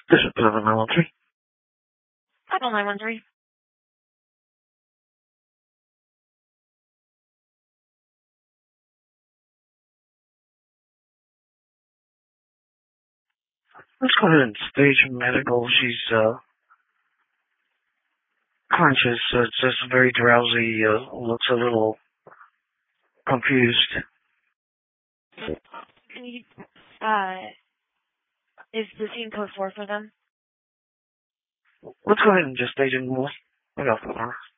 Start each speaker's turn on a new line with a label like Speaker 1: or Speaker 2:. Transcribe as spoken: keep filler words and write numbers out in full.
Speaker 1: This is Pacific nine one three.
Speaker 2: Apple nine one three.
Speaker 1: Let's go ahead and stage medical. She's uh, conscious, uh, just very drowsy, uh, looks a little confused.
Speaker 2: Can you, uh, is the scene code four for them?
Speaker 1: Let's go ahead and just stage it. I got four.